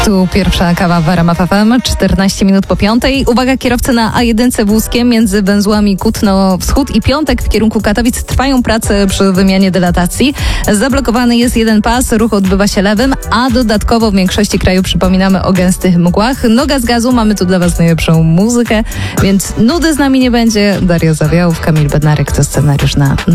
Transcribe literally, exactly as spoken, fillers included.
Tu pierwsza kawa w R M F F M, czternaście minut po piątej. Uwaga, kierowcy na A jeden wózkiem między węzłami Kutno-Wschód i Piątek w kierunku Katowic trwają prace przy wymianie dylatacji. Zablokowany jest jeden pas, ruch odbywa się lewym, a dodatkowo w większości kraju przypominamy o gęstych mgłach. Noga z gazu, mamy tu dla Was najlepszą muzykę, więc nudy z nami nie będzie. Daria Zawiałów, Kamil Bednarek to scenariusz na